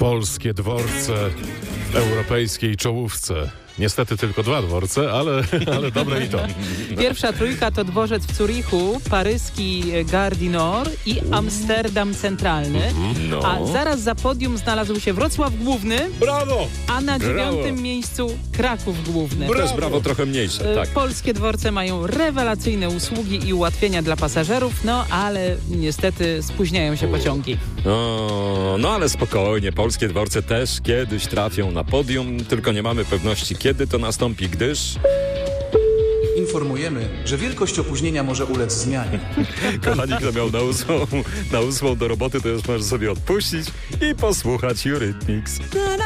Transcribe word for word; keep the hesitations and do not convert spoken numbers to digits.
Polskie dworce w europejskiej czołówce. Niestety tylko dwa dworce, ale, ale dobre i to. Pierwsza trójka to dworzec w Zurichu, paryski Gare du Nord i Amsterdam Centralny. No. A zaraz za podium znalazł się Wrocław Główny, Brawo! a na Brawo. dziewiątym miejscu Kraków Główny. To jest brawo trochę mniejsze, E, tak. Polskie dworce mają rewelacyjne usługi i ułatwienia dla pasażerów, no ale niestety spóźniają się pociągi. No, no ale spokojnie, polskie dworce też kiedyś trafią na podium, tylko nie mamy pewności, kiedy to nastąpi, gdyż... Informujemy, że wielkość opóźnienia może ulec zmianie. Kochani, kto miał na ósmą, na ósmą do roboty, to już może sobie odpuścić i posłuchać Eurythmics.